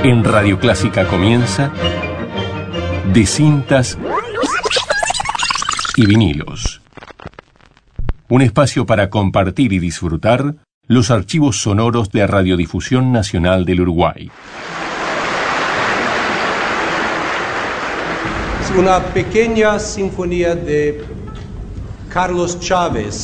En Radio Clásica comienza De cintas y vinilos. Un espacio para compartir y disfrutar los archivos sonoros de Radiodifusión Nacional del Uruguay. Una pequeña sinfonía de Carlos Chávez.